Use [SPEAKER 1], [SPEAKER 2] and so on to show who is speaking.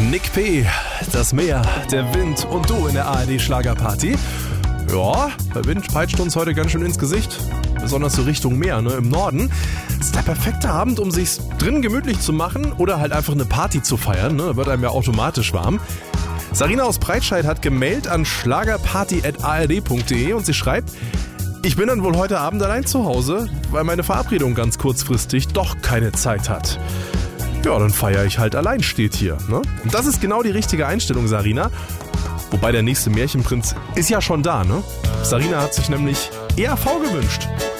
[SPEAKER 1] Nick P., das Meer, der Wind und du in der ARD-Schlagerparty. Ja, der Wind peitscht uns heute ganz schön ins Gesicht. Besonders so Richtung Meer, ne, im Norden. Das ist der perfekte Abend, um sich's drin gemütlich zu machen oder halt einfach eine Party zu feiern. Ne? Da wird einem ja automatisch warm. Sarina aus Breitscheid hat gemailt an schlagerparty@ard.de und sie schreibt: Ich bin dann wohl heute Abend allein zu Hause, weil meine Verabredung ganz kurzfristig doch keine Zeit hat. Ja, dann feiere ich halt allein, steht hier. Ne? Und das ist genau die richtige Einstellung, Sarina. Wobei der nächste Märchenprinz ist ja schon da, ne? Sarina hat sich nämlich ERV gewünscht.